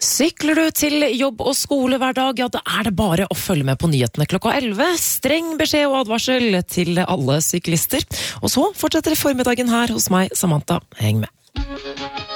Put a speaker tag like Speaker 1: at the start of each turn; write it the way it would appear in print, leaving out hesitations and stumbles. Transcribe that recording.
Speaker 1: Sykler du til jobb og skole hver dag, ja, da er det bare å følge med på nyhetene klokka 11. Streng beskjed og advarsel til alle syklister. Og så fortsetter formiddagen her hos meg, Samantha. Heng med.